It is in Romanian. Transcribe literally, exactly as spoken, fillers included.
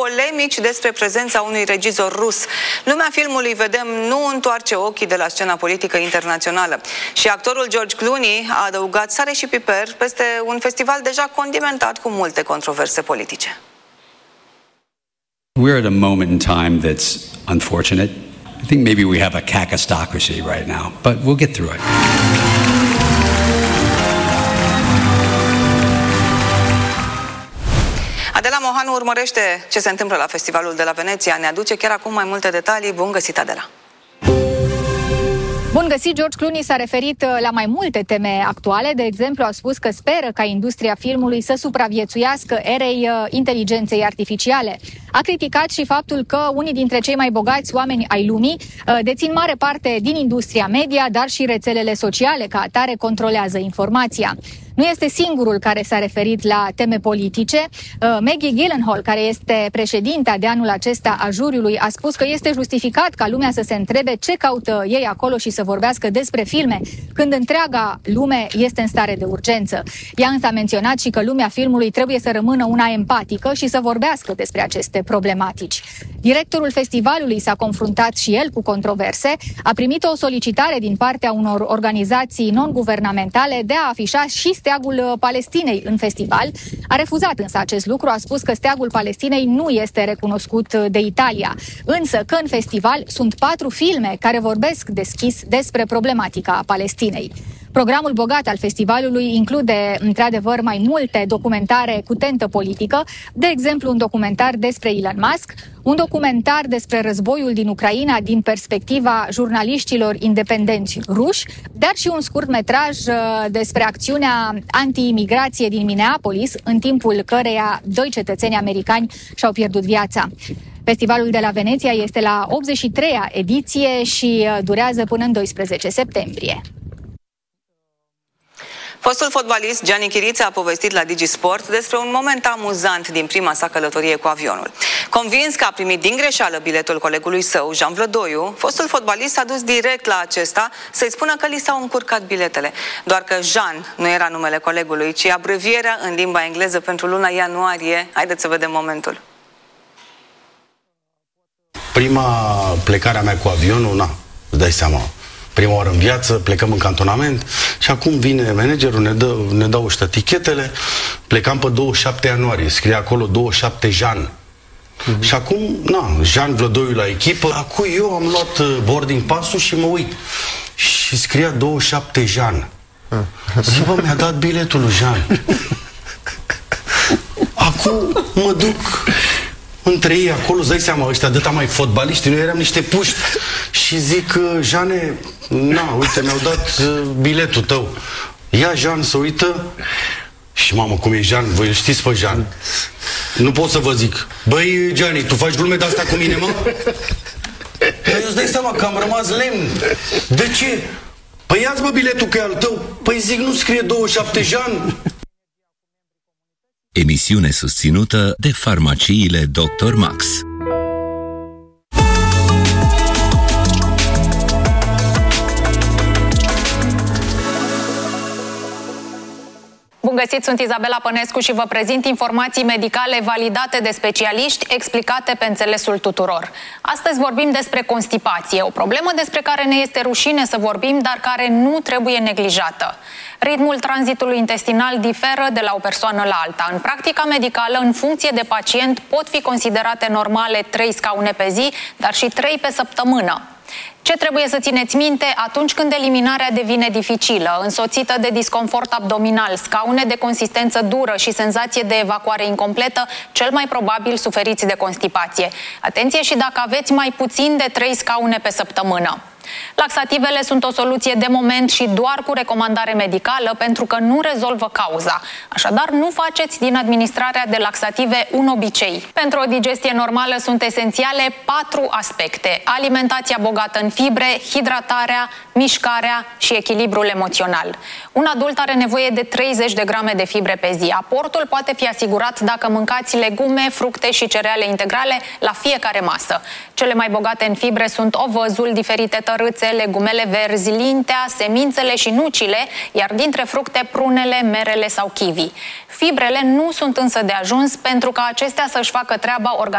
polemici despre prezența unui regizor rus. Lumea filmului, vedem, nu întoarce ochii de la scena politică internațională. Și actorul George Clooney a adăugat sare și piper peste un festival deja condimentat cu multe controverse politice. We're at a moment in time that's unfortunate. I think maybe we have a kakistocracy right now, but we'll get through it. Adela Mohanu urmărește ce se întâmplă la Festivalul de la Veneția. Ne aduce chiar acum mai multe detalii. Bun găsit, Adela! Bun găsit! George Clooney s-a referit la mai multe teme actuale. De exemplu, a spus că speră ca industria filmului să supraviețuiască erei inteligenței artificiale. A criticat și faptul că unii dintre cei mai bogați oameni ai lumii dețin mare parte din industria media, dar și rețelele sociale ca atare controlează informația. Nu este singurul care s-a referit la teme politice. Maggie Gyllenhaal, care este președinta de anul acesta a juriului, a spus că este justificat ca lumea să se întrebe ce caută ei acolo și să vorbească despre filme, când întreaga lume este în stare de urgență. Ea însă a menționat și că lumea filmului trebuie să rămână una empatică și să vorbească despre aceste problematici. Directorul festivalului s-a confruntat și el cu controverse. A primit o solicitare din partea unor organizații non-guvernamentale de a afișa și steagul Palestinei în festival. A refuzat însă acest lucru, a spus că steagul Palestinei nu este recunoscut de Italia, însă că în festival sunt patru filme care vorbesc deschis despre problematica Palestinei. Programul bogat al festivalului include, într-adevăr, mai multe documentare cu tentă politică, de exemplu un documentar despre Elon Musk, un documentar despre războiul din Ucraina din perspectiva jurnaliștilor independenți ruși, dar și un scurtmetraj despre acțiunea anti-imigrație din Minneapolis, în timpul căreia doi cetățeni americani și-au pierdut viața. Festivalul de la Veneția este la optzeci și treia ediție și durează până în doisprezece septembrie. Fostul fotbalist Gianni Chiriță a povestit la DigiSport despre un moment amuzant din prima sa călătorie cu avionul. Convins că a primit din greșeală biletul colegului său, Jean Vlădoiu, fostul fotbalist s-a dus direct la acesta să-i spună că li s-au încurcat biletele. Doar că Jean nu era numele colegului, ci abrevierea în limba engleză pentru luna ianuarie. Haideți să vedem momentul. Prima plecare a mea cu avionul, na, îți dai seama, prima oară în viață, plecăm în cantonament și acum vine managerul, ne, dă, ne dau ăștia tichetele, plecam pe douăzeci și șapte ianuarie, scrie acolo douăzeci și șapte Jean. Mm-hmm. Și acum, na, Jean Vlădoiu la echipă, acum eu am luat boarding pass-ul și mă uit și scria douăzeci și șapte Jean. Și bă, mi-a dat biletul lui Jean. Acum mă duc între ei acolo, îți dai seama, ăștia dăta mai fotbaliști, noi eram niște puști. Și zic, Jeane, na, uite, mi-au dat uh, biletul tău. Ia Jean să uită. Și mamă, cum e Jean, voi îl știți pe Jean. Nu pot să vă zic. Băi, Gianni, tu faci glume de-astea cu mine, mă? Păi îți dai seama că am rămas lemn. De ce? Păi ia-ți, bă, biletul că e al tău. Păi zic, nu scrie douăzeci și șapte Jean? Emisiune susținută de farmaciile doctor Max. Bun găsit, sunt Izabela Pănescu și vă prezint informații medicale validate de specialiști, explicate pe înțelesul tuturor. Astăzi vorbim despre constipație, o problemă despre care ne este rușine să vorbim, dar care nu trebuie neglijată. Ritmul tranzitului intestinal diferă de la o persoană la alta. În practica medicală, în funcție de pacient, pot fi considerate normale trei scaune pe zi, dar și trei pe săptămână. Ce trebuie să țineți minte atunci când eliminarea devine dificilă, însoțită de disconfort abdominal, scaune de consistență dură și senzație de evacuare incompletă, cel mai probabil suferiți de constipație. Atenție și dacă aveți mai puțin de trei scaune pe săptămână. Laxativele sunt o soluție de moment și doar cu recomandare medicală pentru că nu rezolvă cauza. Așadar, nu faceți din administrarea de laxative un obicei. Pentru o digestie normală sunt esențiale patru aspecte: alimentația bogată în fibre, hidratarea, mișcarea și echilibrul emoțional. Un adult are nevoie de treizeci de grame de fibre pe zi. Aportul poate fi asigurat dacă mâncați legume, fructe și cereale integrale la fiecare masă. Cele mai bogate în fibre sunt ovăzul, diferite tărâțe, legumele verzi, lintea, semințele și nucile, iar dintre fructe, prunele, merele sau kiwi. Fibrele nu sunt însă de ajuns pentru ca acestea să-și facă treaba organismului.